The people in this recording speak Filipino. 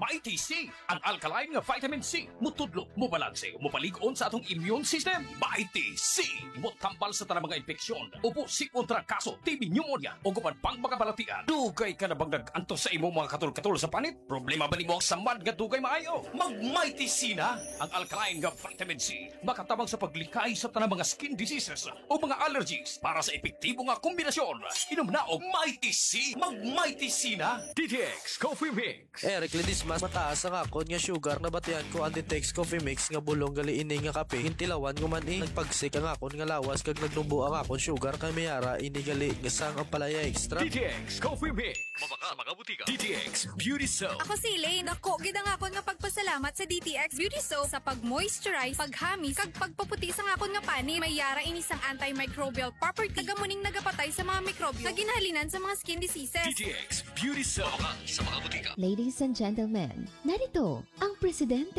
Mighty C, ang alkaline nga vitamin C, mutudlo, mubalanse, mupalig-on sa atong immune system. Mighty C, mutambal sa tanang mga infeksyon, upo si kontra kaso, TB pneumonia, o guman pang mga balatian. Dugay ka na bang nag-anto sa imong mga katul-katul sa panit? Problema ba ni mo ang samad nga dugay maayo? Mag-Mighty C na! Ang alkaline nga vitamin C, makatabang sa paglikay sa tanang mga skin diseases o mga allergies para sa epektibo nga kombinasyon. Inom na og Mighty C, mag-Mighty C na! DTX Coffee Mix. Eric Lidis mas mataas ang akon nga sugar na batian ko ang Ditex Coffee Mix nga bulong gali ini nga kape. Hintilawan ko man nagpagsik ang akon nga lawas kag nagnubo ang akon sugar kay mayara ini gali nga sang ang palaya extra. DTX Coffee Mix. Mabaka mga butika. DTX Beauty Soap. Ako si Elaine. Ako, gid ang akon nga pagpasalamat sa DTX Beauty Soap sa pag-moisturize, paghamis, kag pagpaputi sa akon nga pani. May yara ini sang antimicrobial property. Tagamuning nagapatay sa mga mikrobyo na ginahalinan sa mga skin diseases. DTX Beauty Soap. Mabaka sa mga butika. Ladies and gentlemen, narito ang presidente